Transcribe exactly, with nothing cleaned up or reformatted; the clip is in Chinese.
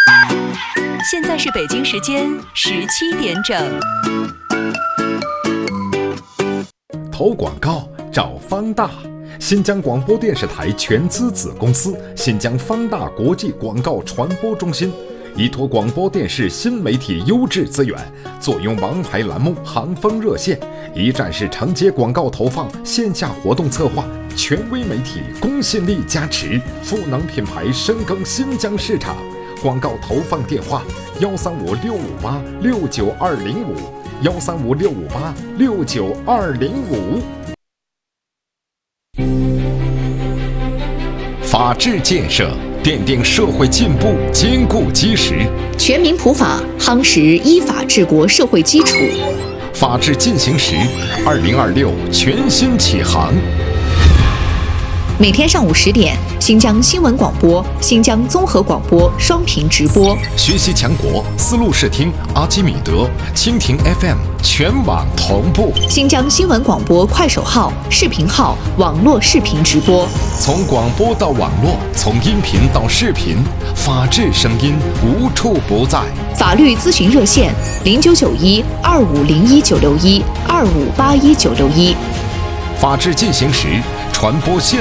现在是北京时间十七点整。 投广告找方大，新疆广播电视台全资子公司新疆方大国际广告传播中心，依托广播电视新媒体优质资源，坐拥王牌栏目、行风热线，一站式承接广告投放、线下活动策划，权威媒体公信力加持，赋能品牌深耕新疆市场。广告投放电话：幺三五六五八六九二零五，幺三五六五八六九二零五。法治建设奠定社会进步坚固基石， 全民普法夯实依法治国社会基础。 法治进行时，二零二六全新启航。 每天上午十点，新疆新闻广播、新疆综合广播双频直播。 学习强国，丝路视听、阿基米德、蜻蜓 F M 全网同步。 新疆新闻广播快手号、视频号网络视频直播。 从广播到网络，从音频到视频，法治声音无处不在。 法律咨询热线：零九九一二五零一九六一二五八一九六一。 法治进行时，传播现